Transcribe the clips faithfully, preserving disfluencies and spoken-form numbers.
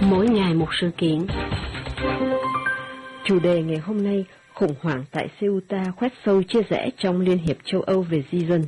Mỗi ngày một sự kiện. Chủ đề ngày hôm nay: khủng hoảng tại Ceuta khoét sâu chia rẽ trong Liên hiệp châu Âu về di dân.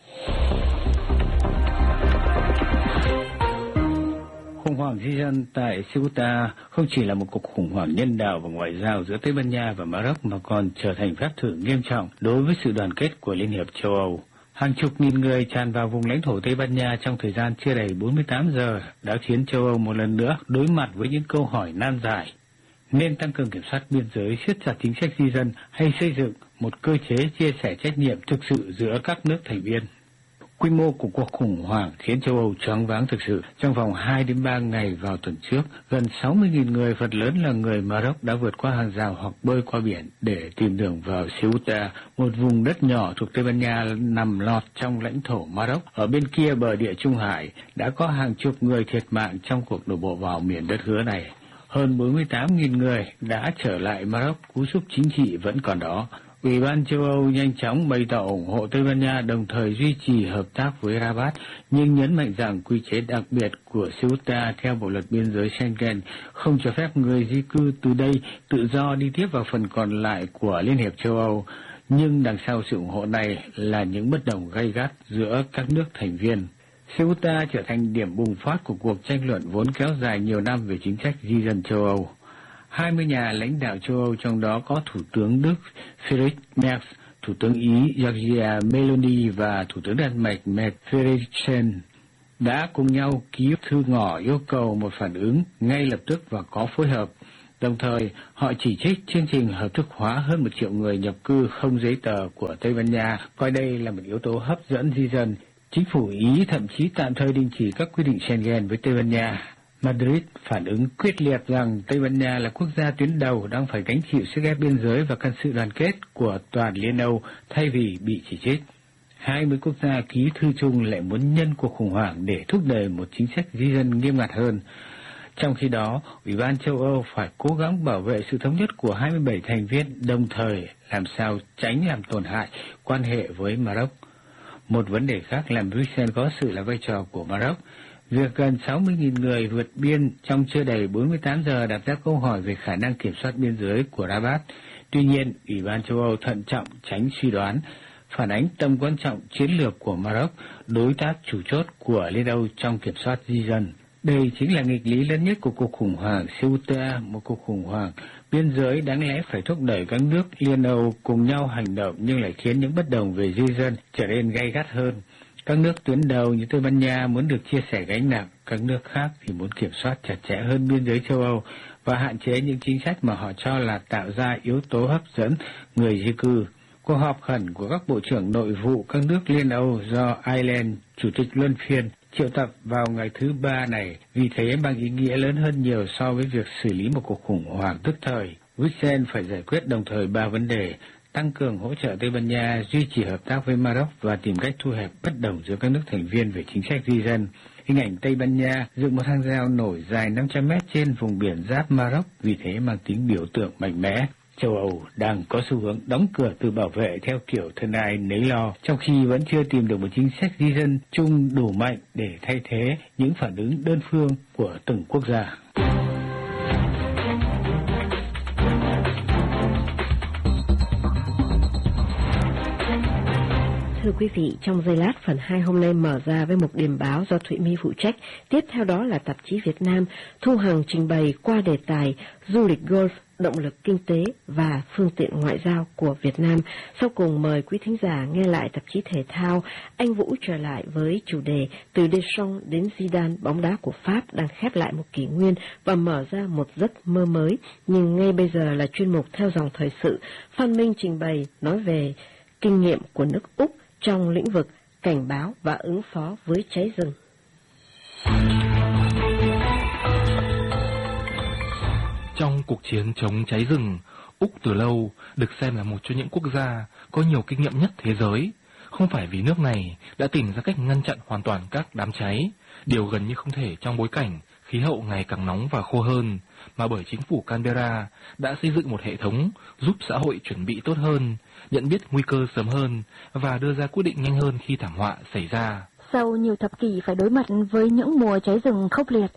Khủng hoảng di dân tại Ceuta không chỉ là một cuộc khủng hoảng nhân đạo và ngoại giao giữa Tây Ban Nha và Maroc mà còn trở thành phép thử nghiêm trọng đối với sự đoàn kết của Liên hiệp châu Âu. Hàng chục nghìn người tràn vào vùng lãnh thổ Tây Ban Nha trong thời gian chưa đầy bốn mươi tám giờ đã khiến châu Âu một lần nữa đối mặt với những câu hỏi nan giải. Nên tăng cường kiểm soát biên giới, siết chặt chính sách di dân hay xây dựng một cơ chế chia sẻ trách nhiệm thực sự giữa các nước thành viên. Quy mô của cuộc khủng hoảng khiến châu Âu choáng váng thực sự. Trong vòng hai đến ba ngày vào tuần trước, gần sáu mươi nghìn người, phần lớn là người Maroc, đã vượt qua hàng rào hoặc bơi qua biển để tìm đường vào Ceuta, một vùng đất nhỏ thuộc Tây Ban Nha nằm lọt trong lãnh thổ Maroc. Ở bên kia bờ Địa Trung Hải đã có hàng chục người thiệt mạng trong cuộc đổ bộ vào miền đất hứa này. Hơn bốn mươi tám nghìn người đã trở lại Maroc, cú sốc chính trị vẫn còn đó. Ủy ban châu Âu nhanh chóng bày tỏ ủng hộ Tây Ban Nha, đồng thời duy trì hợp tác với Rabat, nhưng nhấn mạnh rằng quy chế đặc biệt của Ceuta theo bộ luật biên giới Schengen không cho phép người di cư từ đây tự do đi tiếp vào phần còn lại của Liên hiệp châu Âu. Nhưng đằng sau sự ủng hộ này là những bất đồng gay gắt giữa các nước thành viên. Ceuta trở thành điểm bùng phát của cuộc tranh luận vốn kéo dài nhiều năm về chính sách di dân châu Âu. hai mươi nhà lãnh đạo châu Âu, trong đó có Thủ tướng Đức Friedrich Merz, Thủ tướng Ý Giorgia Meloni và Thủ tướng Đan Mạch Mette Frederiksen, đã cùng nhau ký thư ngỏ yêu cầu một phản ứng ngay lập tức và có phối hợp. Đồng thời, họ chỉ trích chương trình hợp thức hóa hơn một triệu người nhập cư không giấy tờ của Tây Ban Nha, coi đây là một yếu tố hấp dẫn di dân. Chính phủ Ý thậm chí tạm thời đình chỉ các quy định Schengen với Tây Ban Nha. Madrid phản ứng quyết liệt rằng Tây Ban Nha là quốc gia tuyến đầu đang phải gánh chịu sức ép biên giới và cần sự đoàn kết của toàn Liên Âu thay vì bị chỉ trích. hai mươi quốc gia ký thư chung lại muốn nhân cuộc khủng hoảng để thúc đẩy một chính sách di dân nghiêm ngặt hơn. Trong khi đó, Ủy ban châu Âu phải cố gắng bảo vệ sự thống nhất của hai mươi bảy thành viên, đồng thời làm sao tránh làm tổn hại quan hệ với Maroc. Một vấn đề khác làm Bruxelles có sự là vai trò của Maroc. Việc gần sáu mươi nghìn người vượt biên trong chưa đầy bốn mươi tám giờ đặt ra câu hỏi về khả năng kiểm soát biên giới của Rabat. Tuy nhiên, Ủy ban châu Âu thận trọng tránh suy đoán, phản ánh tầm quan trọng chiến lược của Maroc, đối tác chủ chốt của Liên Âu trong kiểm soát di dân. Đây chính là nghịch lý lớn nhất của cuộc khủng hoảng Ceuta, một cuộc khủng hoảng biên giới đáng lẽ phải thúc đẩy các nước Liên Âu cùng nhau hành động nhưng lại khiến những bất đồng về di dân trở nên gay gắt hơn. Các nước tuyến đầu như Tây Ban Nha muốn được chia sẻ gánh nặng, các nước khác thì muốn kiểm soát chặt chẽ hơn biên giới châu Âu và hạn chế những chính sách mà họ cho là tạo ra yếu tố hấp dẫn người di cư. Cuộc họp khẩn của các bộ trưởng nội vụ các nước Liên Âu do Ireland, chủ tịch luân phiên, triệu tập vào ngày thứ ba này vì thế mang ý nghĩa lớn hơn nhiều so với việc xử lý một cuộc khủng hoảng tức thời. Bruxelles phải giải quyết đồng thời ba vấn đề: tăng cường hỗ trợ Tây Ban Nha, duy trì hợp tác với Maroc và tìm cách thu hẹp bất đồng giữa các nước thành viên về chính sách di dân. Hình ảnh Tây Ban Nha dựng một hàng rào nổi dài năm trăm mét trên vùng biển giáp Maroc vì thế mang tính biểu tượng mạnh mẽ. Châu Âu đang có xu hướng đóng cửa tự bảo vệ theo kiểu thân ai nấy lo, trong khi vẫn chưa tìm được một chính sách di dân chung đủ mạnh để thay thế những phản ứng đơn phương của từng quốc gia. Thưa quý vị, trong giây lát phần hai hôm nay mở ra với một điểm báo do Thụy My phụ trách. Tiếp theo đó là tạp chí Việt Nam Thu Hằng trình bày qua đề tài du lịch golf, động lực kinh tế và phương tiện ngoại giao của Việt Nam. Sau cùng mời quý thính giả nghe lại tạp chí thể thao. Anh Vũ trở lại với chủ đề từ Deschamps đến Zidane, bóng đá của Pháp đang khép lại một kỷ nguyên và mở ra một giấc mơ mới. Nhưng ngay bây giờ là chuyên mục Theo dòng thời sự. Phan Minh trình bày nói về kinh nghiệm của nước Úc trong lĩnh vực cảnh báo và ứng phó với cháy rừng. Trong cuộc chiến chống cháy rừng, Úc từ lâu được xem là một trong những quốc gia có nhiều kinh nghiệm nhất thế giới. Không phải vì nước này đã tìm ra cách ngăn chặn hoàn toàn các đám cháy, điều gần như không thể trong bối cảnh khí hậu ngày càng nóng và khô hơn, mà bởi chính phủ Canberra đã xây dựng một hệ thống giúp xã hội chuẩn bị tốt hơn, nhận biết nguy cơ sớm hơn và đưa ra quyết định nhanh hơn khi thảm họa xảy ra. Sau nhiều thập kỷ phải đối mặt với những mùa cháy rừng khốc liệt,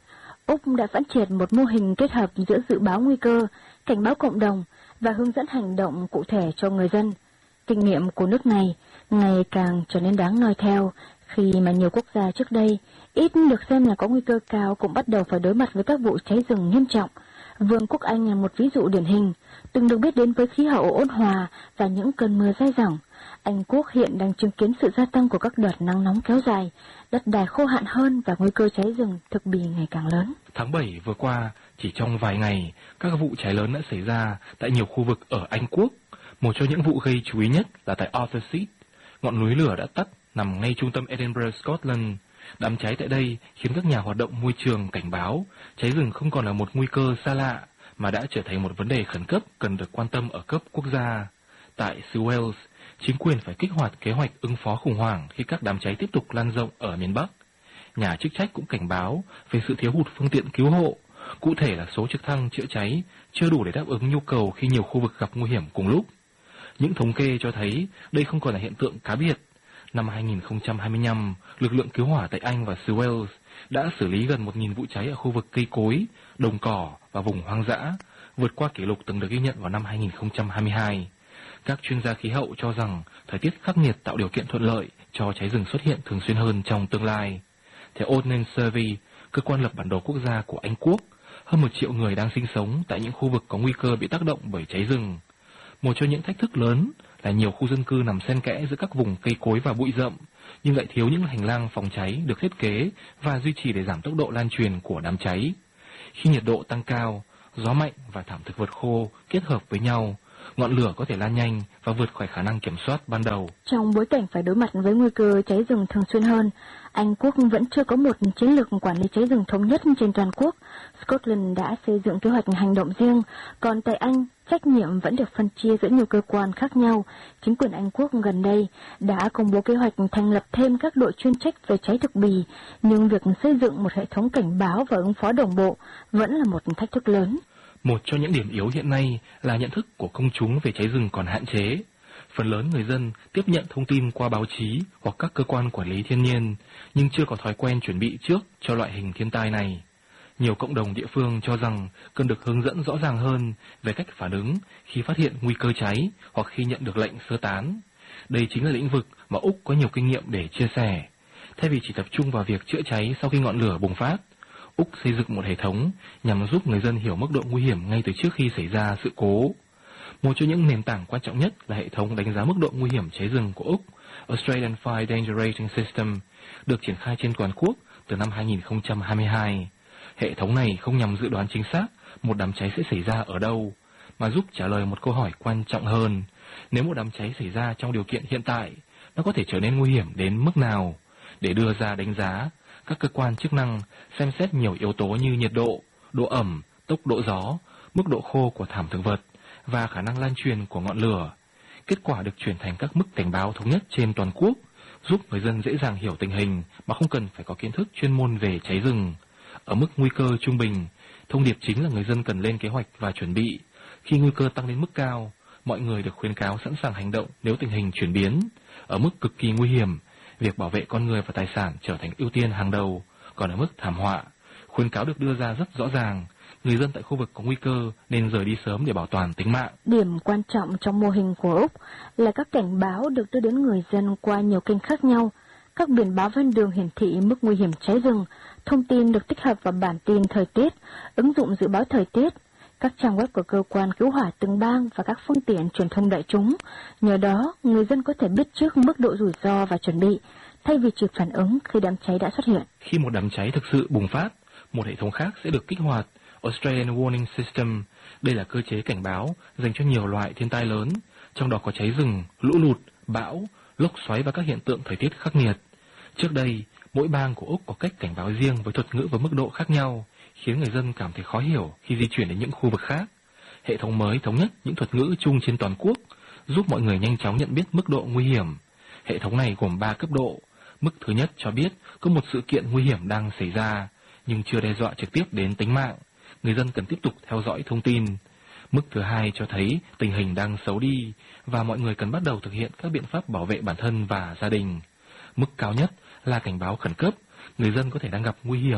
Úc đã phát triển một mô hình kết hợp giữa dự báo nguy cơ, cảnh báo cộng đồng và hướng dẫn hành động cụ thể cho người dân. Kinh nghiệm của nước này ngày càng trở nên đáng noi theo khi mà nhiều quốc gia trước đây ít được xem là có nguy cơ cao cũng bắt đầu phải đối mặt với các vụ cháy rừng nghiêm trọng. Vương quốc Anh là một ví dụ điển hình, từng được biết đến với khí hậu ôn hòa và những cơn mưa dai dẳng. Anh quốc hiện đang chứng kiến sự gia tăng của các đợt nắng nóng kéo dài, đất đai khô hạn hơn và nguy cơ cháy rừng thực bì ngày càng lớn. Tháng bảy vừa qua, chỉ trong vài ngày, các vụ cháy lớn đã xảy ra tại nhiều khu vực ở Anh quốc. Một trong những vụ gây chú ý nhất là tại Arthur Seat. Ngọn núi lửa đã tắt nằm ngay trung tâm Edinburgh, Scotland. Đám cháy tại đây khiến các nhà hoạt động môi trường cảnh báo cháy rừng không còn là một nguy cơ xa lạ mà đã trở thành một vấn đề khẩn cấp cần được quan tâm ở cấp quốc gia. Tại xứ Wales, chính quyền phải kích hoạt kế hoạch ứng phó khủng hoảng khi các đám cháy tiếp tục lan rộng ở miền Bắc. Nhà chức trách cũng cảnh báo về sự thiếu hụt phương tiện cứu hộ, cụ thể là số trực thăng chữa cháy chưa đủ để đáp ứng nhu cầu khi nhiều khu vực gặp nguy hiểm cùng lúc. Những thống kê cho thấy đây không còn là hiện tượng cá biệt. Năm hai nghìn không trăm hai mươi lăm, lực lượng cứu hỏa tại Anh và xứ Wales đã xử lý gần một nghìn vụ cháy ở khu vực cây cối, đồng cỏ và vùng hoang dã, vượt qua kỷ lục từng được ghi nhận vào năm hai nghìn không trăm hai mươi hai. Các chuyên gia khí hậu cho rằng thời tiết khắc nghiệt tạo điều kiện thuận lợi cho cháy rừng xuất hiện thường xuyên hơn trong tương lai. Theo Ordnance Survey, cơ quan lập bản đồ quốc gia của Anh quốc, hơn một triệu người đang sinh sống tại những khu vực có nguy cơ bị tác động bởi cháy rừng. Một trong những thách thức lớn là nhiều khu dân cư nằm xen kẽ giữa các vùng cây cối và bụi rậm, nhưng lại thiếu những hành lang phòng cháy được thiết kế và duy trì để giảm tốc độ lan truyền của đám cháy. Khi nhiệt độ tăng cao, gió mạnh và thảm thực vật khô kết hợp với nhau, ngọn lửa có thể lan nhanh và vượt khỏi khả năng kiểm soát ban đầu. Trong bối cảnh phải đối mặt với nguy cơ cháy rừng thường xuyên hơn, Anh quốc vẫn chưa có một chiến lược quản lý cháy rừng thống nhất trên toàn quốc. Scotland đã xây dựng kế hoạch hành động riêng, còn tại Anh, trách nhiệm vẫn được phân chia giữa nhiều cơ quan khác nhau. Chính quyền Anh quốc gần đây đã công bố kế hoạch thành lập thêm các đội chuyên trách về cháy thực bì, nhưng việc xây dựng một hệ thống cảnh báo và ứng phó đồng bộ vẫn là một thách thức lớn. Một trong những điểm yếu hiện nay là nhận thức của công chúng về cháy rừng còn hạn chế. Phần lớn người dân tiếp nhận thông tin qua báo chí hoặc các cơ quan quản lý thiên nhiên, nhưng chưa có thói quen chuẩn bị trước cho loại hình thiên tai này. Nhiều cộng đồng địa phương cho rằng cần được hướng dẫn rõ ràng hơn về cách phản ứng khi phát hiện nguy cơ cháy hoặc khi nhận được lệnh sơ tán. Đây chính là lĩnh vực mà Úc có nhiều kinh nghiệm để chia sẻ. Thay vì chỉ tập trung vào việc chữa cháy sau khi ngọn lửa bùng phát, Úc xây dựng một hệ thống nhằm giúp người dân hiểu mức độ nguy hiểm ngay từ trước khi xảy ra sự cố. Một trong những nền tảng quan trọng nhất là hệ thống đánh giá mức độ nguy hiểm cháy rừng của Úc, Australian Fire Danger Rating System, được triển khai trên toàn quốc từ năm hai nghìn không trăm hai mươi hai. Hệ thống này không nhằm dự đoán chính xác một đám cháy sẽ xảy ra ở đâu, mà giúp trả lời một câu hỏi quan trọng hơn. Nếu một đám cháy xảy ra trong điều kiện hiện tại, nó có thể trở nên nguy hiểm đến mức nào? Để đưa ra đánh giá, các cơ quan chức năng xem xét nhiều yếu tố như nhiệt độ, độ ẩm, tốc độ gió, mức độ khô của thảm thực vật và khả năng lan truyền của ngọn lửa. Kết quả được chuyển thành các mức cảnh báo thống nhất trên toàn quốc, giúp người dân dễ dàng hiểu tình hình mà không cần phải có kiến thức chuyên môn về cháy rừng. Ở mức nguy cơ trung bình, thông điệp chính là người dân cần lên kế hoạch và chuẩn bị. Khi nguy cơ tăng lên mức cao, mọi người được khuyến cáo sẵn sàng hành động nếu tình hình chuyển biến. Ở mức cực kỳ nguy hiểm, việc bảo vệ con người và tài sản trở thành ưu tiên hàng đầu. Còn ở mức thảm họa, khuyến cáo được đưa ra rất rõ ràng. Người dân tại khu vực có nguy cơ nên rời đi sớm để bảo toàn tính mạng. Điểm quan trọng trong mô hình của Úc là các cảnh báo được đưa đến người dân qua nhiều kênh khác nhau. Các biển báo ven đường hiển thị mức nguy hiểm cháy rừng, thông tin được tích hợp vào bản tin thời tiết, ứng dụng dự báo thời tiết, các trang web của cơ quan cứu hỏa từng bang và các phương tiện truyền thông đại chúng. Nhờ đó, người dân có thể biết trước mức độ rủi ro và chuẩn bị, thay vì chỉ phản ứng khi đám cháy đã xuất hiện. Khi một đám cháy thực sự bùng phát, một hệ thống khác sẽ được kích hoạt, Australian Warning System. Đây là cơ chế cảnh báo dành cho nhiều loại thiên tai lớn, trong đó có cháy rừng, lũ lụt, bão, lốc xoáy và các hiện tượng thời tiết khắc nghiệt. Trước đây, mỗi bang của Úc có cách cảnh báo riêng với thuật ngữ và mức độ khác nhau, khiến người dân cảm thấy khó hiểu khi di chuyển đến những khu vực khác. Hệ thống mới thống nhất những thuật ngữ chung trên toàn quốc, giúp mọi người nhanh chóng nhận biết mức độ nguy hiểm. Hệ thống này gồm ba cấp độ. Mức thứ nhất cho biết có một sự kiện nguy hiểm đang xảy ra, nhưng chưa đe dọa trực tiếp đến tính mạng. Người dân cần tiếp tục theo dõi thông tin. Mức thứ hai cho thấy tình hình đang xấu đi và mọi người cần bắt đầu thực hiện các biện pháp bảo vệ bản thân và gia đình. Mức cao nhất là cảnh báo khẩn cấp, người dân có thể đang gặp nguy hiểm,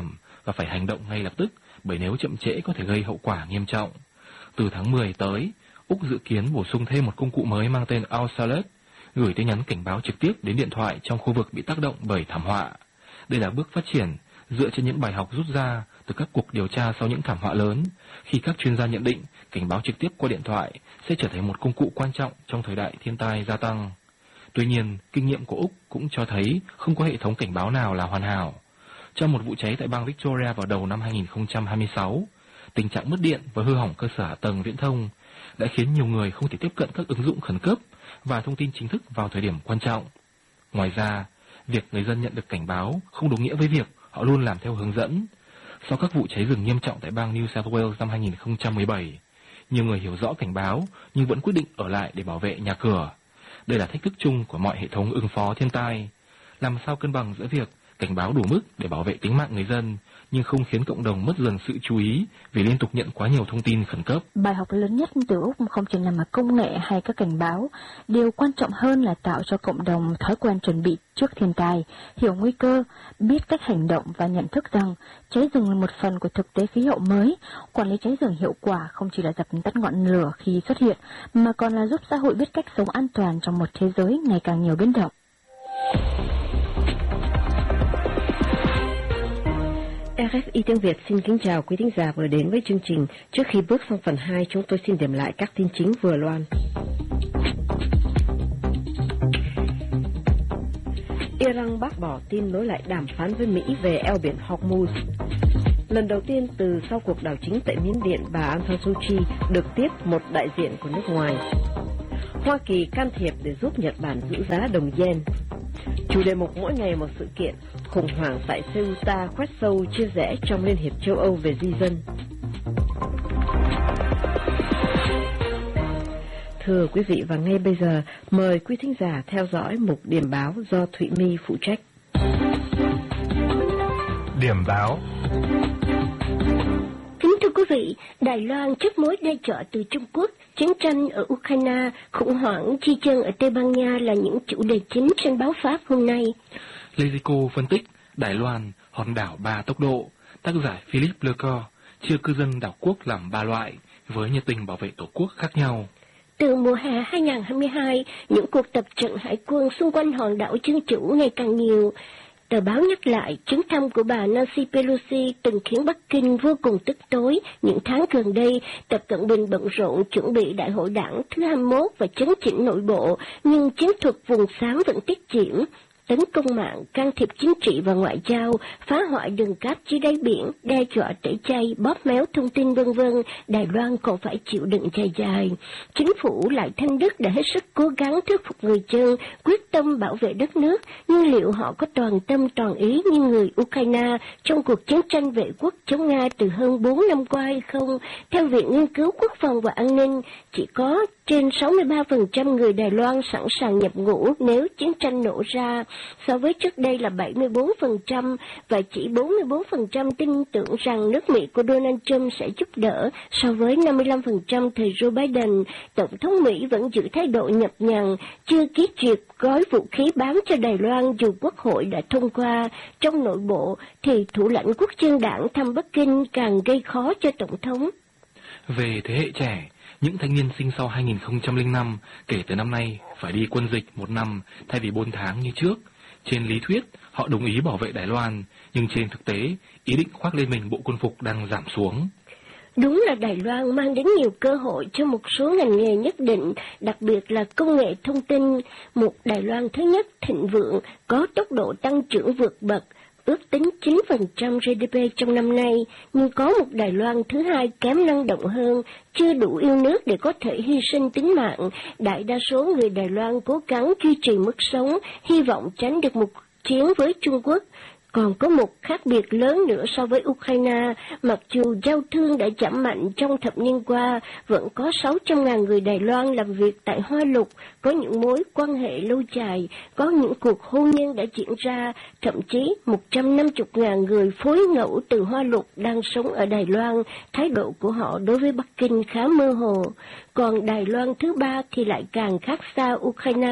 và phải hành động ngay lập tức, bởi nếu chậm trễ có thể gây hậu quả nghiêm trọng. Từ tháng mười tới, Úc dự kiến bổ sung thêm một công cụ mới mang tên Ausalus, gửi tin nhắn cảnh báo trực tiếp đến điện thoại trong khu vực bị tác động bởi thảm họa. Đây là bước phát triển dựa trên những bài học rút ra từ các cuộc điều tra sau những thảm họa lớn, khi các chuyên gia nhận định cảnh báo trực tiếp qua điện thoại sẽ trở thành một công cụ quan trọng trong thời đại thiên tai gia tăng. Tuy nhiên, kinh nghiệm của Úc cũng cho thấy không có hệ thống cảnh báo nào là hoàn hảo. Trong một vụ cháy tại bang Victoria vào đầu năm hai nghìn không trăm hai mươi sáu, tình trạng mất điện và hư hỏng cơ sở hạ tầng viễn thông đã khiến nhiều người không thể tiếp cận các ứng dụng khẩn cấp và thông tin chính thức vào thời điểm quan trọng. Ngoài ra, việc người dân nhận được cảnh báo không đồng nghĩa với việc họ luôn làm theo hướng dẫn. Sau các vụ cháy rừng nghiêm trọng tại bang New South Wales năm hai nghìn không trăm mười bảy, nhiều người hiểu rõ cảnh báo nhưng vẫn quyết định ở lại để bảo vệ nhà cửa. Đây là thách thức chung của mọi hệ thống ứng phó thiên tai. Làm sao cân bằng giữa việc cảnh báo đủ mức để bảo vệ tính mạng người dân, nhưng không khiến cộng đồng mất dần sự chú ý vì liên tục nhận quá nhiều thông tin khẩn cấp. Bài học lớn nhất từ Úc không chỉ nằm ở công nghệ hay các cảnh báo. Điều quan trọng hơn là tạo cho cộng đồng thói quen chuẩn bị trước thiên tai, hiểu nguy cơ, biết cách hành động và nhận thức rằng cháy rừng là một phần của thực tế khí hậu mới. Quản lý cháy rừng hiệu quả không chỉ là dập tắt ngọn lửa khi xuất hiện, mà còn là giúp xã hội biết cách sống an toàn trong một thế giới ngày càng nhiều biến động. rờ ép i tiếng Việt xin kính chào quý thính giả vừa đến với chương trình. Trước khi bước sang phần hai, chúng tôi xin điểm lại các tin chính vừa loan. Iran bác bỏ tin nối lại đàm phán với Mỹ về eo biển Hormuz. Lần đầu tiên từ sau cuộc đảo chính tại Miến Điện, bà Aung San Suu Kyi được tiếp một đại diện của nước ngoài. Hoa Kỳ can thiệp để giúp Nhật Bản giữ giá đồng yen. Chủ đề mục mỗi ngày một sự kiện, khủng hoảng tại Ceuta khoét sâu chia rẽ trong Liên hiệp châu Âu về di dân. Thưa quý vị, và ngay bây giờ mời quý thính giả theo dõi mục điểm báo do Thụy My phụ trách. Điểm báo. Kính thưa quý vị, Đài Loan trước mối đe dọa từ Trung Quốc, chiến tranh ở Ukraine, khủng hoảng di dân ở Tây Ban Nha là những chủ đề chính trên báo Pháp hôm nay. Lezico phân tích Đài Loan, hòn đảo ba tốc độ. Tác giả Philippe Lecour chia cư dân đảo quốc làm ba loại với nhiệt tình bảo vệ tổ quốc khác nhau. Từ mùa hè hai nghìn không trăm hai mươi hai, những cuộc tập trận hải quân xung quanh hòn đảo Dân Chủ ngày càng nhiều. Tờ báo nhắc lại chuyến thăm của bà Nancy Pelosi từng khiến Bắc Kinh vô cùng tức tối. Những tháng gần đây, Tập Cận Bình bận rộn chuẩn bị đại hội đảng thứ hai mươi mốt và chấn chỉnh nội bộ, nhưng chiến thuật vùng xám vẫn tiếp diễn. Tấn công mạng, can thiệp chính trị và ngoại giao, phá hoại đường cát dưới đáy biển, đe dọa tẩy chay, bóp méo thông tin vân vân, Đài Loan còn phải chịu đựng dài dài. Chính phủ lại Thanh Đức đã hết sức cố gắng thuyết phục người dân, quyết tâm bảo vệ đất nước, nhưng liệu họ có toàn tâm toàn ý như người Ukraine trong cuộc chiến tranh vệ quốc chống Nga từ hơn bốn năm qua hay không? Theo Viện Nghiên cứu Quốc phòng và An ninh, chỉ có trên sáu mươi ba phần trăm người Đài Loan sẵn sàng nhập ngũ nếu chiến tranh nổ ra, so với trước đây là bảy mươi bốn phần trăm, và chỉ bốn mươi bốn phần trăm tin tưởng rằng nước Mỹ của Donald Trump sẽ giúp đỡ, so với năm mươi lăm phần trăm thời Joe Biden. Tổng thống Mỹ vẫn giữ thái độ nhập nhằng, chưa ký duyệt gói vũ khí bán cho Đài Loan dù Quốc hội đã thông qua. Trong nội bộ thì thủ lãnh quốc dân đảng thăm Bắc Kinh càng gây khó cho Tổng thống. Về thế hệ trẻ, những thanh niên sinh sau hai nghìn không trăm lẻ năm kể từ năm nay phải đi quân dịch một năm thay vì bốn tháng như trước. Trên lý thuyết, họ đồng ý bảo vệ Đài Loan, nhưng trên thực tế, ý định khoác lên mình bộ quân phục đang giảm xuống. Đúng là Đài Loan mang đến nhiều cơ hội cho một số ngành nghề nhất định, đặc biệt là công nghệ thông tin. Một Đài Loan thứ nhất thịnh vượng, có tốc độ tăng trưởng vượt bậc, ước tính chín phần trăm giê đê pê trong năm nay, nhưng có một Đài Loan thứ hai kém năng động hơn, chưa đủ yêu nước để có thể hy sinh tính mạng. Đại đa số người Đài Loan cố gắng duy trì mức sống, hy vọng tránh được một chiến với Trung Quốc. Còn có một khác biệt lớn nữa so với Ukraine, mặc dù giao thương đã giảm mạnh trong thập niên qua, vẫn có sáu trăm nghìn người Đài Loan làm việc tại Hoa Lục, có những mối quan hệ lâu dài, có những cuộc hôn nhân đã diễn ra, thậm chí một trăm năm mươi nghìn người phối ngẫu từ Hoa Lục đang sống ở Đài Loan. Thái độ của họ đối với Bắc Kinh khá mơ hồ. Còn Đài Loan thứ ba thì lại càng khác xa Ukraine.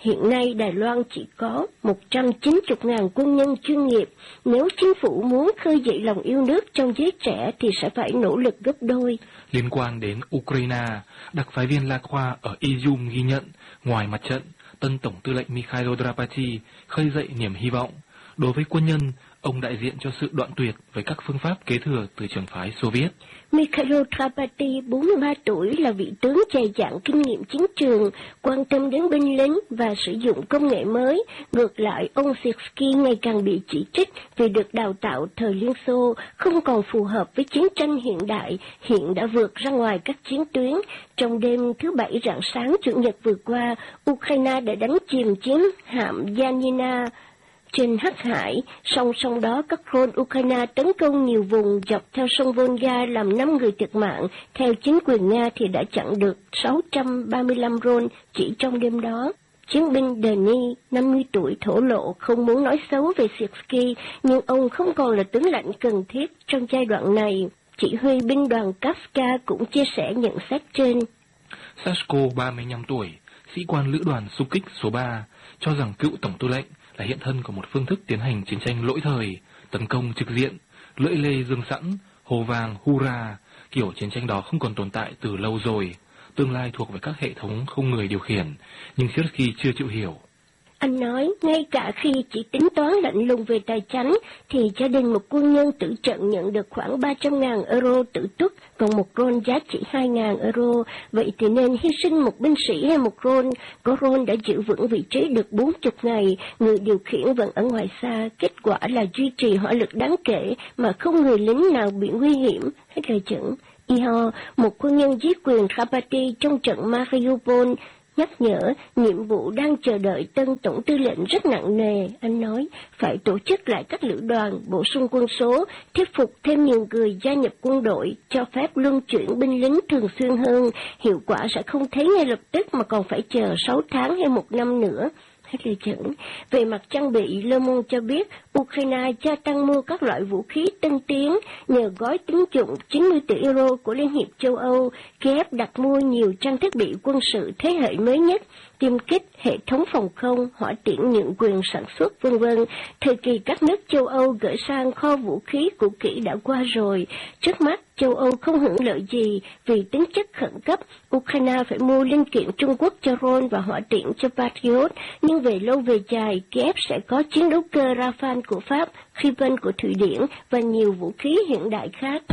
Hiện nay Đài Loan chỉ có một trăm chín mươi nghìn quân nhân chuyên nghiệp. Nếu chính phủ muốn khơi dậy lòng yêu nước trong giới trẻ thì sẽ phải nỗ lực gấp đôi. Liên quan đến Ukraine, đặc phái viên Lacroix ở Izium ghi nhận, ngoài mặt trận, tân tổng tư lệnh Mikhailo Drapati khơi dậy niềm hy vọng. Đối với quân nhân, ông đại diện cho sự đoạn tuyệt với các phương pháp kế thừa từ trường phái Xô Viết. Mikhailo Drapati, bốn mươi ba tuổi, là vị tướng dày dặn kinh nghiệm chiến trường, quan tâm đến binh lính và sử dụng công nghệ mới. Ngược lại, ông Siersky ngày càng bị chỉ trích vì được đào tạo thời Liên Xô, không còn phù hợp với chiến tranh hiện đại, hiện đã vượt ra ngoài các chiến tuyến. Trong đêm thứ Bảy rạng sáng Chủ nhật vừa qua, Ukraine đã đánh chìm chiến hạm Yanina trên Hắc Hải. Song song đó, các drone Ukraine tấn công nhiều vùng dọc theo sông Volga làm năm người thiệt mạng. Theo chính quyền Nga thì đã chặn được sáu trăm ba mươi lăm drone chỉ trong đêm đó. Chiến binh Denis, năm mươi tuổi, thổ lộ không muốn nói xấu về Siersky, nhưng ông không còn là tướng lãnh cần thiết trong giai đoạn này. Chỉ huy binh đoàn Kafka cũng chia sẻ nhận xét trên. Sashko, ba mươi lăm tuổi, sĩ quan lữ đoàn xung kích số ba, cho rằng cựu tổng tư lệnh là hiện thân của một phương thức tiến hành chiến tranh lỗi thời, tấn công trực diện, lưỡi lê dương sẵn, hô vang, hurra. Kiểu chiến tranh đó không còn tồn tại từ lâu rồi, tương lai thuộc về các hệ thống không người điều khiển, nhưng Siersky chưa chịu hiểu. Anh nói, ngay cả khi chỉ tính toán lạnh lùng về tài chính, thì gia đình một quân nhân tử trận nhận được khoảng ba trăm nghìn euro tử tuất, còn một ron giá trị hai nghìn euro. Vậy thì nên hy sinh một binh sĩ hay một ron? Có ron đã giữ vững vị trí được bốn mươi ngày, người điều khiển vẫn ở ngoài xa. Kết quả là duy trì hỏa lực đáng kể mà không người lính nào bị nguy hiểm. Hết lời dẫn. Iho, một quân nhân dưới quyền Drapati trong trận Mariupol, nhắc nhở nhiệm vụ đang chờ đợi tân tổng tư lệnh rất nặng nề. Anh nói phải tổ chức lại các lữ đoàn, bổ sung quân số, thuyết phục thêm nhiều người gia nhập quân đội, cho phép luân chuyển binh lính thường xuyên hơn. Hiệu quả sẽ không thấy ngay lập tức mà còn phải chờ sáu tháng hay một năm nữa. Hết lời dẫn. Về mặt trang bị, Le Monde cho biết Ukraine gia tăng mua các loại vũ khí tân tiến nhờ gói tín dụng chín mươi tỷ euro của Liên hiệp châu Âu. Kiev đặt mua nhiều trang thiết bị quân sự thế hệ mới nhất, tiêm kích, hệ thống phòng không, hỏa tiễn nhượng quyền sản xuất, vân vân. Thời kỳ các nước châu Âu gửi sang kho vũ khí cũ kỹ đã qua rồi. Trước mắt, châu Âu không hưởng lợi gì vì tính chất khẩn cấp. Ukraine phải mua linh kiện Trung Quốc cho drone và hỏa tiễn cho Patriot, nhưng về lâu về dài, Kiev sẽ có chiến đấu cơ Rafale của Pháp, Gripen của Thụy Điển và nhiều vũ khí hiện đại khác.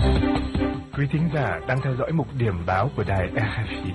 Quý thính giả đang theo dõi mục điểm báo của đài rờ ép i.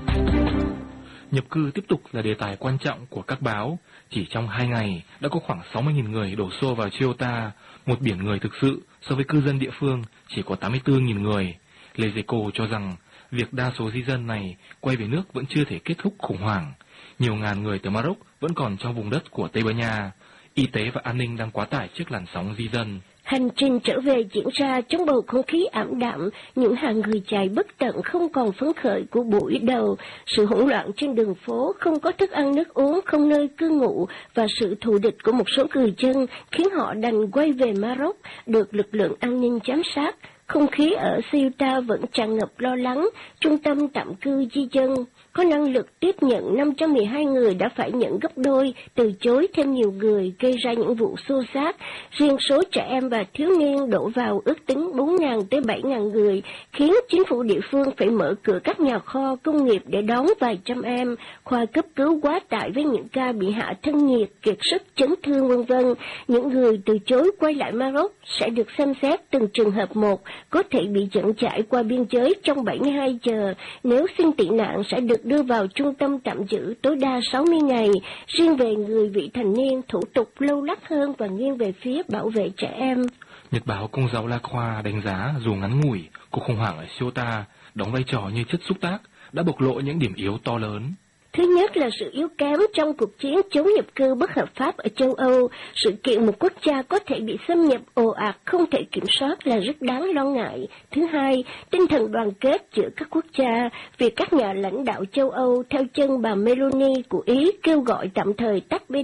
Nhập cư tiếp tục là đề tài quan trọng của các báo. Chỉ trong hai ngày đã có khoảng sáu mươi nghìn người đổ xô vào Chiota, một biển người thực sự so với cư dân địa phương chỉ có tám mươi tư nghìn người. Lezeco cho rằng việc đa số di dân này quay về nước vẫn chưa thể kết thúc khủng hoảng. Nhiều ngàn người từ Maroc vẫn còn trong vùng đất của Tây Ban Nha. Y tế và an ninh đang quá tải trước làn sóng di dân. Hành trình trở về diễn ra trong bầu không khí ảm đạm, những hàng người chạy bất tận không còn phấn khởi của buổi đầu, sự hỗn loạn trên đường phố, không có thức ăn nước uống, không nơi cư ngụ và sự thù địch của một số người dân khiến họ đành quay về Maroc, được lực lượng an ninh giám sát. Không khí ở Ceuta vẫn tràn ngập lo lắng. Trung tâm tạm cư di dân có năng lực tiếp nhận năm trăm mười hai người đã phải nhận gấp đôi, từ chối thêm nhiều người, gây ra những vụ xô xát. Riêng số trẻ em và thiếu niên đổ vào ước tính bốn nghìn tới bảy nghìn người, khiến chính phủ địa phương phải mở cửa các nhà kho công nghiệp để đón vài trăm em, khoa cấp cứu quá tải với những ca bị hạ thân nhiệt, kiệt sức, chấn thương vân vân. Những người từ chối quay lại Maroc sẽ được xem xét từng trường hợp một, có thể bị dẫn giải qua biên giới trong bảy mươi hai giờ. Nếu xin tị nạn sẽ được đưa vào trung tâm tạm giữ tối đa sáu mươi ngày. Riêng về người vị thành niên, thủ tục lâu lắc hơn và nghiêng về phía bảo vệ trẻ em. Nhật báo Công giáo Lacroix đánh giá dù ngắn ngủi, cuộc khủng hoảng ở Ceuta đóng vai trò như chất xúc tác, đã bộc lộ những điểm yếu to lớn. Thứ nhất là sự yếu kém trong cuộc chiến chống nhập cư bất hợp pháp ở châu Âu. Sự kiện một quốc gia có thể bị xâm nhập ồ ạt không thể kiểm soát là rất đáng lo ngại. Thứ hai, tinh thần đoàn kết giữa các quốc gia. Việc các nhà lãnh đạo châu Âu theo chân bà Meloni của Ý kêu gọi tạm thời tách bê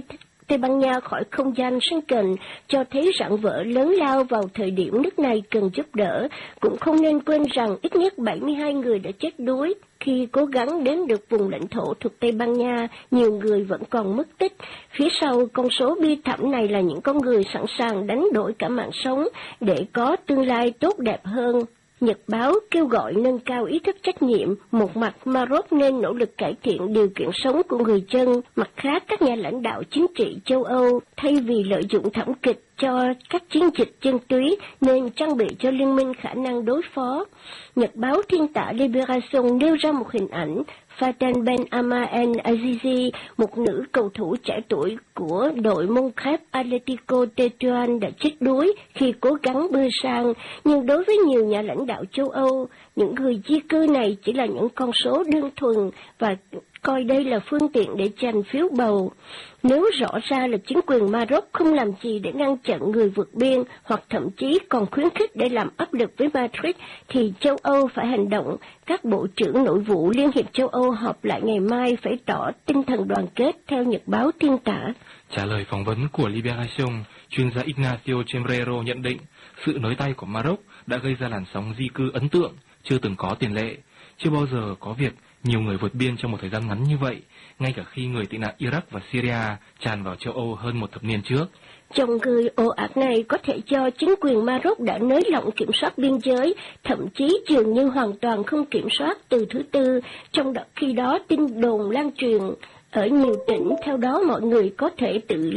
Tây Ban Nha khỏi không gian sinh cần, cho thấy rạn vỡ lớn lao vào thời điểm nước này cần giúp đỡ. Cũng không nên quên rằng ít nhất bảy mươi hai người đã chết đuối khi cố gắng đến được vùng lãnh thổ thuộc Tây Ban Nha, nhiều người vẫn còn mất tích. Phía sau con số bi thảm này là những con người sẵn sàng đánh đổi cả mạng sống để có tương lai tốt đẹp hơn. Nhật báo kêu gọi nâng cao ý thức trách nhiệm, một mặt Maroc nên nỗ lực cải thiện điều kiện sống của người dân, mặt khác các nhà lãnh đạo chính trị châu Âu thay vì lợi dụng thảm kịch cho các chiến dịch chân túy nên trang bị cho liên minh khả năng đối phó. Nhật báo Thiên Tạ Libération nêu ra một hình ảnh Faten Ben Ama El Azizi, một nữ cầu thủ trẻ tuổi của đội Moncrep Atletico Tetuan đã chết đuối khi cố gắng bơi sang, nhưng đối với nhiều nhà lãnh đạo châu Âu, những người di cư này chỉ là những con số đơn thuần và coi đây là phương tiện để giành phiếu bầu. Nếu rõ ra là chính quyền Maroc không làm gì để ngăn chặn người vượt biên hoặc thậm chí còn khuyến khích để làm áp lực với Madrid, thì châu Âu phải hành động. Các bộ trưởng nội vụ Liên hiệp châu Âu họp lại ngày mai phải tỏ tinh thần đoàn kết, theo Nhật báo Thiên Tả. Trả lời phỏng vấn của Libération, chuyên gia Ignacio Chembrero nhận định sự nới tay của Maroc đã gây ra làn sóng di cư ấn tượng, chưa từng có tiền lệ. Chưa bao giờ có việc nhiều người vượt biên trong một thời gian ngắn như vậy, ngay cả khi người tị nạn Iraq và Syria tràn vào châu Âu hơn một thập niên trước. Dòng người ồ ạt này có thể do chính quyền Maroc đã nới lỏng kiểm soát biên giới, thậm chí dường như hoàn toàn không kiểm soát từ thứ Tư, trong đó, khi đó tin đồn lan truyền ở nhiều tỉnh, theo đó mọi người có thể tự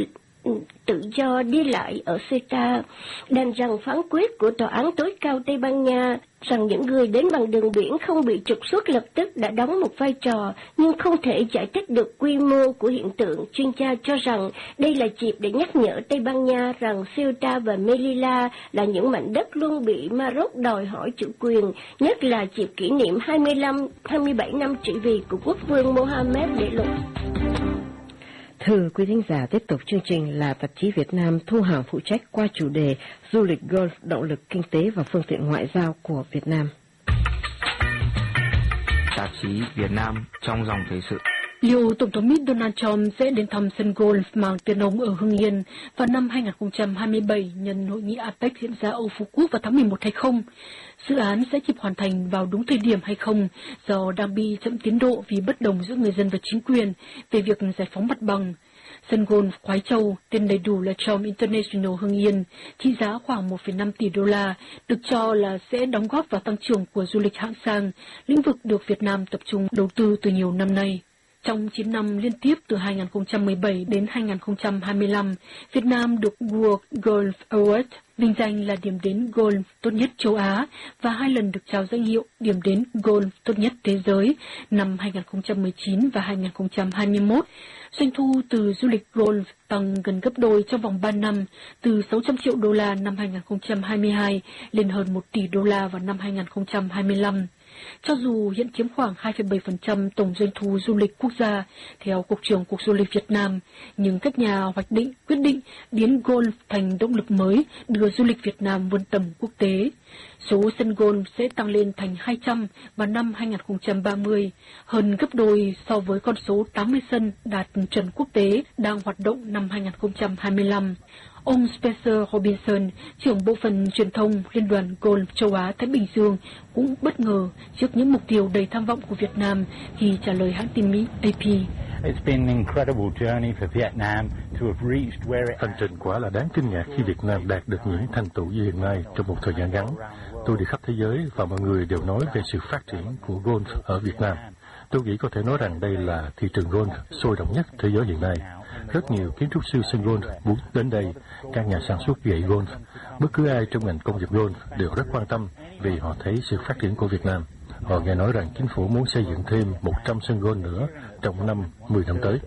tự do đi lại ở Ceuta. Đành rằng phán quyết của Tòa án tối cao Tây Ban Nha rằng những người đến bằng đường biển không bị trục xuất lập tức đã đóng một vai trò, nhưng không thể giải thích được quy mô của hiện tượng. Chuyên gia cho rằng đây là dịp để nhắc nhở Tây Ban Nha rằng Ceuta và Melilla là những mảnh đất luôn bị Maroc đòi hỏi chủ quyền, nhất là dịp kỷ niệm hai mươi lăm, hai mươi bảy năm trị vì của quốc vương Mohammed đệ lục. Thưa quý thính giả, tiếp tục chương trình là tạp chí Việt Nam thu hàng phụ trách qua chủ đề du lịch golf, động lực kinh tế và phương tiện ngoại giao của Việt Nam. Tạp chí Việt Nam trong dòng thời sự. Liệu Tổng thống Mỹ Donald Trump sẽ đến thăm sân golf mang tên ông ở Hưng Yên vào năm hai không hai bảy nhân hội nghị a pếch diễn ra ở Phú Quốc vào tháng mười một hay không? Dự án sẽ kịp hoàn thành vào đúng thời điểm hay không do đang bị chậm tiến độ vì bất đồng giữa người dân và chính quyền về việc giải phóng mặt bằng. Sân golf Khoái Châu, tên đầy đủ là Trump International Hưng Yên, trị giá khoảng một phẩy năm tỷ đô la, được cho là sẽ đóng góp vào tăng trưởng của du lịch hạng sang, lĩnh vực được Việt Nam tập trung đầu tư từ nhiều năm nay. Trong chín năm liên tiếp từ hai không một bảy đến hai không hai lăm, Việt Nam được World Golf Award, vinh danh là điểm đến golf tốt nhất châu Á và hai lần được trao danh hiệu điểm đến golf tốt nhất thế giới năm hai không một chín và hai không hai mốt. Doanh thu từ du lịch golf tăng gần gấp đôi trong vòng ba năm, từ sáu trăm triệu đô la năm hai không hai hai lên hơn một tỷ đô la vào năm hai không hai lăm. Cho dù hiện chiếm khoảng hai phẩy bảy phần trăm tổng doanh thu du lịch quốc gia, theo Cục trưởng Cục Du lịch Việt Nam, nhưng các nhà hoạch định quyết định biến golf thành động lực mới đưa du lịch Việt Nam vươn tầm quốc tế. Số sân golf sẽ tăng lên thành hai trăm vào năm hai không ba mươi, hơn gấp đôi so với con số tám mươi sân đạt chuẩn quốc tế đang hoạt động năm hai không hai lăm. Ông Spencer Robinson, trưởng bộ phận truyền thông Liên đoàn Golf châu Á Thái Bình Dương, cũng bất ngờ trước những mục tiêu đầy tham vọng của Việt Nam khi trả lời hãng tin Mỹ a pê. Hành trình quả là đáng kinh ngạc khi Việt Nam đạt được những thành tựu như hiện nay trong một thời gian ngắn. Tôi đi khắp thế giới và mọi người đều nói về sự phát triển của golf ở Việt Nam. Tôi nghĩ có thể nói rằng đây là thị trường golf sôi động nhất thế giới hiện nay. Rất nhiều kiến trúc sư sân golf muốn đến đây, các nhà sản xuất gậy golf, bất cứ ai trong ngành công nghiệp golf đều rất quan tâm vì họ thấy sự phát triển của Việt Nam. Họ nghe nói rằng chính phủ muốn xây dựng thêm một trăm sân golf nữa trong năm mười năm tới.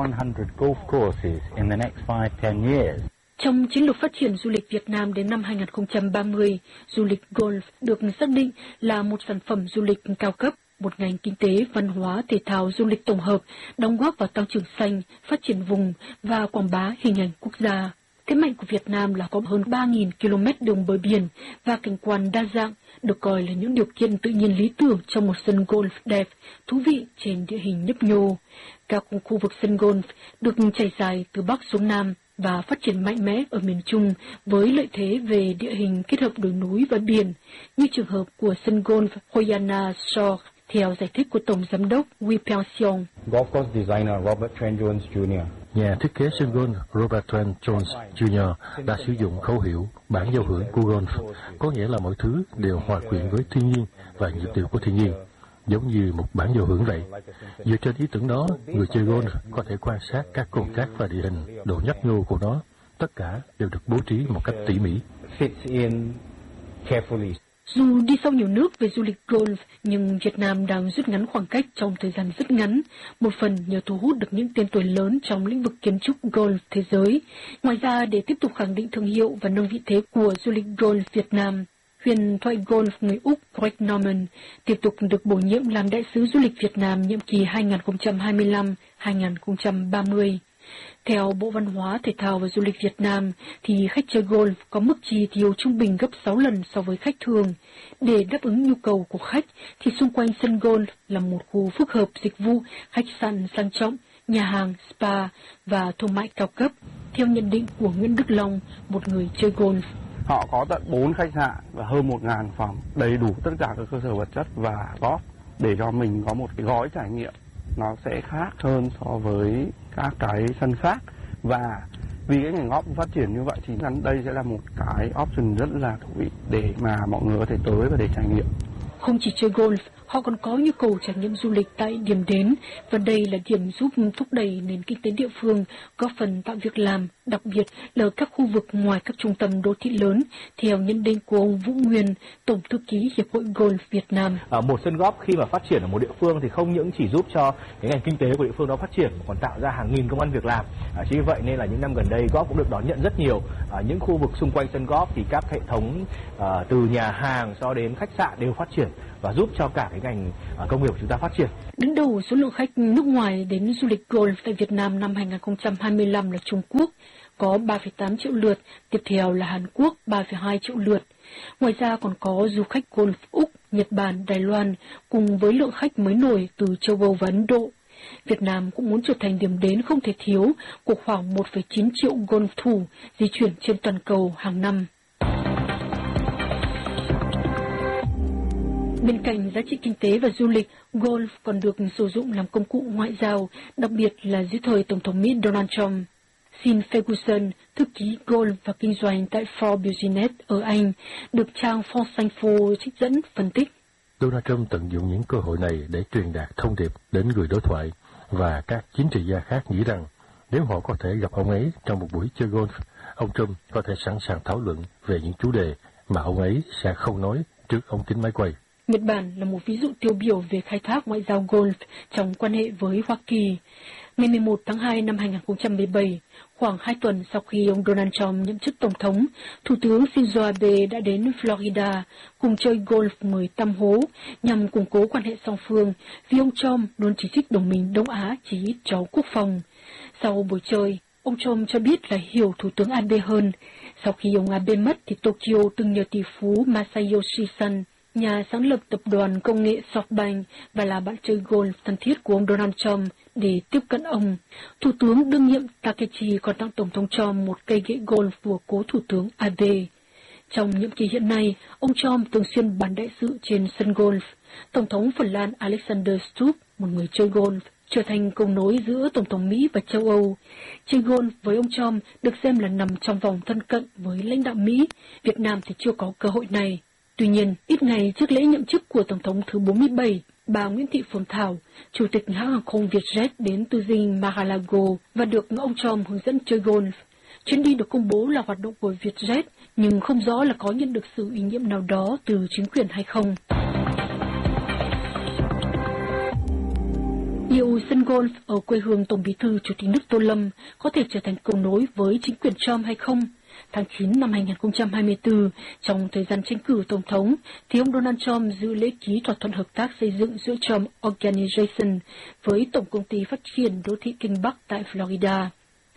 Trong chiến lược phát triển du lịch Việt Nam đến năm hai không ba mươi, du lịch golf được xác định là một sản phẩm du lịch cao cấp, một ngành kinh tế, văn hóa, thể thao, du lịch tổng hợp, đóng góp vào tăng trưởng xanh, phát triển vùng và quảng bá hình ảnh quốc gia. Thế mạnh của Việt Nam là có hơn ba nghìn ki lô mét đường bờ biển và cảnh quan đa dạng, được coi là những điều kiện tự nhiên lý tưởng cho một sân golf đẹp, thú vị trên địa hình nhấp nhô. Các khu vực sân golf được trải dài từ Bắc xuống Nam và phát triển mạnh mẽ ở miền Trung với lợi thế về địa hình kết hợp đồi núi và biển, như trường hợp của sân golf Hoyana Shore, theo giải thích của Tổng Giám đốc Wee Peng-seong. Golf course designer Robert Trent Jones Junior Nhà thiết kế sân golf Robert Trent Jones Junior đã sử dụng khẩu hiệu bản giao hưởng của golf, có nghĩa là mọi thứ đều hòa quyện với thiên nhiên và nhịp điệu của thiên nhiên, giống như một bản giao hưởng vậy. Dựa trên ý tưởng đó, người chơi golf có thể quan sát các cồn cát và địa hình, độ nhấp nhô của nó. Tất cả đều được bố trí một cách tỉ mỉ. Dù đi sâu nhiều nước về du lịch golf, nhưng Việt Nam đang rút ngắn khoảng cách trong thời gian rất ngắn, một phần nhờ thu hút được những tên tuổi lớn trong lĩnh vực kiến trúc golf thế giới. Ngoài ra, để tiếp tục khẳng định thương hiệu và nâng vị thế của du lịch golf Việt Nam, huyền thoại golf người Úc Greg Norman tiếp tục được bổ nhiệm làm đại sứ du lịch Việt Nam nhiệm kỳ hai nghìn không trăm hai mươi lăm đến hai nghìn không trăm ba mươi. Theo Bộ Văn hóa, Thể thao và Du lịch Việt Nam, thì khách chơi golf có mức chi tiêu trung bình gấp sáu lần so với khách thường. Để đáp ứng nhu cầu của khách, thì xung quanh sân golf là một khu phức hợp dịch vụ, khách sạn sang trọng, nhà hàng, spa và thương mại cao cấp, theo nhận định của Nguyễn Đức Long, một người chơi golf. Họ có tận bốn khách sạn và hơn một nghìn phòng, đầy đủ tất cả các cơ sở vật chất và golf để cho mình có một cái gói trải nghiệm nó sẽ khác hơn so với các cái sân khác. Và vì cái ngành golf phát triển như vậy thì đây sẽ là một cái option rất là thú vị để mà mọi người có thể tới và để trải nghiệm. Không chỉ chơi golf, họ còn có nhu cầu trải nghiệm du lịch tại điểm đến, và đây là điểm giúp thúc đẩy nền kinh tế địa phương, góp phần tạo việc làm, đặc biệt là ở các khu vực ngoài các trung tâm đô thị lớn, theo nhận định của ông Vũ Nguyên, Tổng thư ký Hiệp hội Golf Việt Nam. À, một sân golf khi mà phát triển ở một địa phương thì không những chỉ giúp cho cái ngành kinh tế của địa phương đó phát triển, mà còn tạo ra hàng nghìn công ăn việc làm. À, chính vì vậy nên là những năm gần đây golf cũng được đón nhận rất nhiều. À, những khu vực xung quanh sân golf thì các hệ thống à, từ nhà hàng cho đến khách sạn đều phát triển và giúp cho cả cái ngành uh, công nghiệp của chúng ta phát triển. Đứng đầu số lượng khách nước ngoài đến du lịch golf tại Việt Nam năm hai nghìn không trăm hai mươi lăm là Trung Quốc, có ba phẩy tám triệu lượt, tiếp theo là Hàn Quốc ba phẩy hai triệu lượt. Ngoài ra còn có du khách golf Úc, Nhật Bản, Đài Loan, cùng với lượng khách mới nổi từ châu Âu và Ấn Độ. Việt Nam cũng muốn trở thành điểm đến không thể thiếu của khoảng một phẩy chín triệu golf thủ di chuyển trên toàn cầu hàng năm. Bên cạnh giá trị kinh tế và du lịch, golf còn được sử dụng làm công cụ ngoại giao, đặc biệt là dưới thời Tổng thống Mỹ Donald Trump. Sean Ferguson, thư ký golf và kinh doanh tại Forbes Business ở Anh, được trang France Info trích dẫn phân tích. Donald Trump tận dụng những cơ hội này để truyền đạt thông điệp đến người đối thoại, và các chính trị gia khác nghĩ rằng nếu họ có thể gặp ông ấy trong một buổi chơi golf, ông Trump có thể sẵn sàng thảo luận về những chủ đề mà ông ấy sẽ không nói trước ống kính máy quay. Nhật Bản là một ví dụ tiêu biểu về khai thác ngoại giao golf trong quan hệ với Hoa Kỳ. Ngày mười một tháng hai năm hai nghìn không trăm mười bảy, khoảng hai tuần sau khi ông Donald Trump nhậm chức Tổng thống, Thủ tướng Shinzo Abe đã đến Florida cùng chơi golf mười tăm hố nhằm củng cố quan hệ song phương, vì ông Trump luôn chỉ trích đồng minh Đông Á chỉ ít cho quốc phòng. Sau buổi chơi, ông Trump cho biết là hiểu Thủ tướng Abe hơn. Sau khi ông Abe mất thì Tokyo từng nhờ tỷ phú Masayoshi Son, nhà sáng lập tập đoàn công nghệ SoftBank và là bạn chơi golf thân thiết của ông Donald Trump, để tiếp cận ông. Thủ tướng đương nhiệm Takechi còn tặng Tổng thống Trump một cây gậy golf của cố Thủ tướng Abe. Trong nhiệm kỳ hiện nay, ông Trump thường xuyên bàn đại sự trên sân golf. Tổng thống Phần Lan Alexander Stubb, một người chơi golf, trở thành cầu nối giữa Tổng thống Mỹ và châu Âu. Chơi golf với ông Trump được xem là nằm trong vòng thân cận với lãnh đạo Mỹ. Việt Nam thì chưa có cơ hội này. Tuy nhiên, ít ngày trước lễ nhậm chức của Tổng thống thứ bốn mươi bảy, bà Nguyễn Thị Phồn Thảo, Chủ tịch hãng hàng không Vietjet đến từ dinh Mar-a-Lago và được ông Trump hướng dẫn chơi golf. Chuyến đi được công bố là hoạt động của Vietjet, nhưng không rõ là có nhận được sự ủy nhiệm nào đó từ chính quyền hay không. Liệu sân golf ở quê hương Tổng Bí thư Chủ tịch nước Tô Lâm có thể trở thành cầu nối với chính quyền Trump hay không? Tháng chín năm hai nghìn không trăm hai mươi tư, trong thời gian tranh cử Tổng thống, thì ông Donald Trump dự lễ ký thỏa thuận hợp tác xây dựng giữa Trump Organization với Tổng công ty phát triển đô thị Kinh Bắc tại Florida.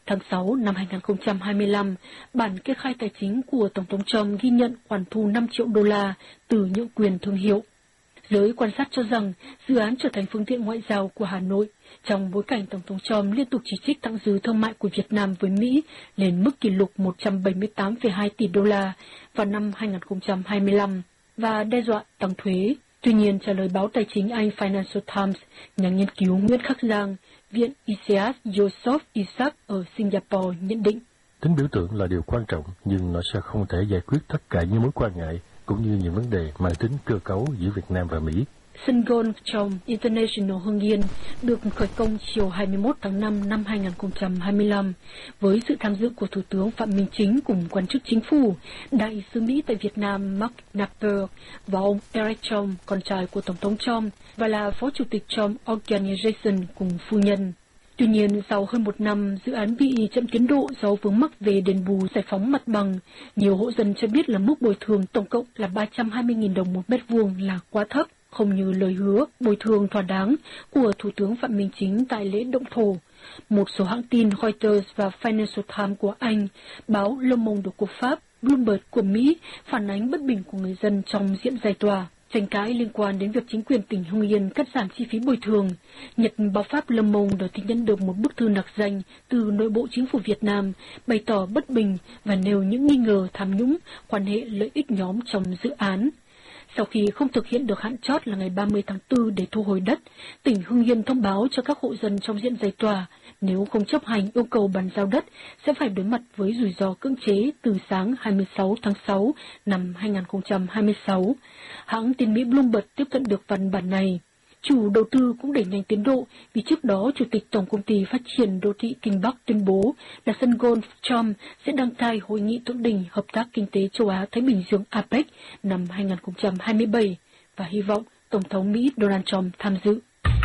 Tháng sáu năm hai nghìn không trăm hai mươi lăm, bản kê khai tài chính của Tổng thống Trump ghi nhận khoản thu năm triệu đô la từ nhượng quyền thương hiệu. Giới quan sát cho rằng dự án trở thành phương tiện ngoại giao của Hà Nội trong bối cảnh Tổng thống Trump liên tục chỉ trích thặng dư thương mại của Việt Nam với Mỹ lên mức kỷ lục một trăm bảy mươi tám phẩy hai tỷ đô la vào năm hai nghìn không trăm hai mươi lăm và đe dọa tăng thuế. Tuy nhiên, trả lời báo tài chính Anh Financial Times, nhà nghiên cứu Nguyễn Khắc Giang, Viện Iseas Yusof Ishak ở Singapore nhận định. Tính biểu tượng là điều quan trọng, nhưng nó sẽ không thể giải quyết tất cả những mối quan ngại, cũng như những vấn đề mang tính cơ cấu giữa Việt Nam và Mỹ. Sân golf trong International Hưng Yên được khởi công chiều hai mươi mốt tháng năm năm hai nghìn không trăm hai mươi lăm với sự tham dự của Thủ tướng Phạm Minh Chính cùng quan chức chính phủ, Đại sứ Mỹ tại Việt Nam Mark Knapper và ông Eric Trump, con trai của Tổng thống Trump và là Phó Chủ tịch Trump Organization cùng phu nhân. Tuy nhiên, sau hơn một năm, dự án bị chậm tiến độ do vướng mắc về đền bù giải phóng mặt bằng. Nhiều hộ dân cho biết là mức bồi thường tổng cộng là ba trăm hai mươi nghìn đồng một mét vuông là quá thấp, không như lời hứa bồi thường thỏa đáng của Thủ tướng Phạm Minh Chính tại lễ động thổ. Một số hãng tin Reuters và Financial Times của Anh, báo Le Monde của Pháp, Bloomberg của Mỹ phản ánh bất bình của người dân trong diện giải tỏa. Tranh cãi liên quan đến việc chính quyền tỉnh Hưng Yên cắt giảm chi phí bồi thường. Nhật báo Pháp Le Monde đã nhận được một bức thư nặc danh từ nội bộ chính phủ Việt Nam bày tỏ bất bình và nêu những nghi ngờ tham nhũng, quan hệ lợi ích nhóm trong dự án. Sau khi không thực hiện được hạn chót là ngày ba mươi tháng tư để thu hồi đất, tỉnh Hưng Yên thông báo cho các hộ dân trong diện giải tỏa nếu không chấp hành yêu cầu bàn giao đất sẽ phải đối mặt với rủi ro cưỡng chế từ sáng hai mươi sáu tháng sáu năm hai nghìn không trăm hai mươi sáu. Hãng tin Mỹ Bloomberg tiếp cận được văn bản này. Chủ đầu tư cũng đẩy nhanh tiến độ vì trước đó Chủ tịch Tổng công ty Phát triển Đô thị Kinh Bắc tuyên bố là sân golf Trump sẽ đăng cai hội nghị thượng đỉnh hợp tác kinh tế châu Á-Thái Bình Dương a pếch năm hai nghìn không trăm hai mươi bảy và hy vọng Tổng thống Mỹ Donald Trump tham dự.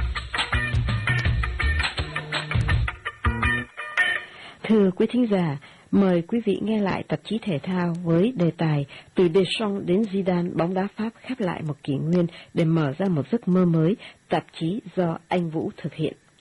Thưa quý thính giả, mời quý vị nghe lại tạp chí thể thao với đề tài Từ Deschamps đến Zidane, bóng đá Pháp khép lại một kỷ nguyên để mở ra một giấc mơ mới, tạp chí do Anh Vũ thực hiện.